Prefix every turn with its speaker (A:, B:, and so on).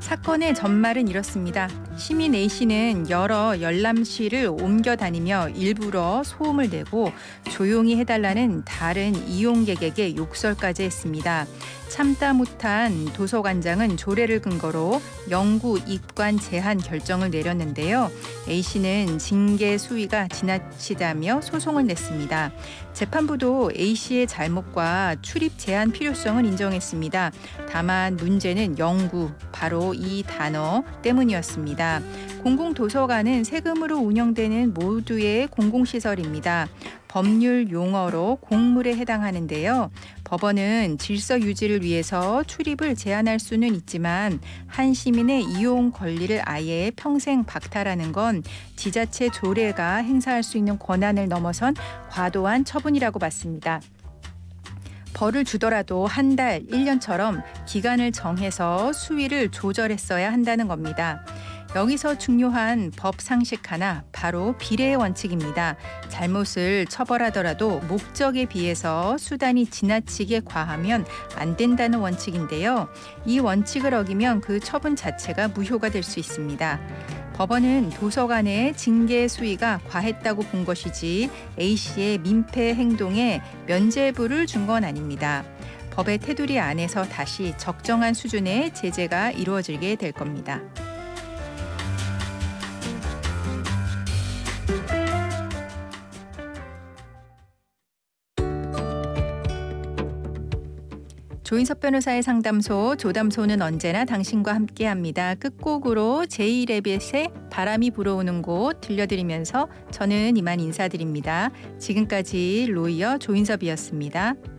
A: 사건의 전말은 이렇습니다. 시민 A씨는 여러 열람실을 옮겨 다니며 일부러 소음을 내고 조용히 해달라는 다른 이용객에게 욕설까지 했습니다. 참다 못한 도서관장은 조례를 근거로 영구 입관 제한 결정을 내렸는데요. A씨는 징계 수위가 지나치다며 소송을 냈습니다. 재판부도 A씨의 잘못과 출입 제한 필요성을 인정했습니다. 다만 문제는 영구, 바로 이 단어 때문이었습니다. 공공도서관은 세금으로 운영되는 모두의 공공시설입니다. 법률 용어로 공물에 해당하는데요. 법원은 질서 유지를 위해서 출입을 제한할 수는 있지만 한 시민의 이용 권리를 아예 평생 박탈하는 건 지자체 조례가 행사할 수 있는 권한을 넘어선 과도한 처분이라고 봤습니다. 벌을 주더라도 한 달, 1년처럼 기간을 정해서 수위를 조절했어야 한다는 겁니다. 여기서 중요한 법 상식 하나, 바로 비례의 원칙입니다. 잘못을 처벌하더라도 목적에 비해서 수단이 지나치게 과하면 안 된다는 원칙인데요. 이 원칙을 어기면 그 처분 자체가 무효가 될 수 있습니다. 법원은 도서관의 징계 수위가 과했다고 본 것이지 A씨의 민폐 행동에 면죄부를 준 건 아닙니다. 법의 테두리 안에서 다시 적정한 수준의 제재가 이루어지게 될 겁니다. 조인섭 변호사의 상담소, 조담소는 언제나 당신과 함께합니다. 끝곡으로 제이레빗의 바람이 불어오는 곳 들려드리면서 저는 이만 인사드립니다. 지금까지 로이어 조인섭이었습니다.